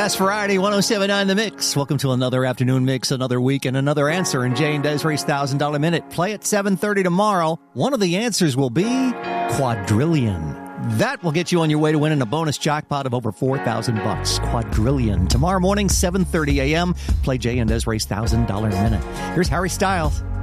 Fast Variety 107.9 The Mix. Welcome to another afternoon mix, another week, and another answer in Jay and Desiree's $1,000 Minute. Play at 7:30 tomorrow. One of the answers will be quadrillion. That will get you on your way to winning a bonus jackpot of over $4,000. Quadrillion. Tomorrow morning, 7:30 a.m. Play Jay and Desiree's $1,000 Minute. Here's Harry Styles.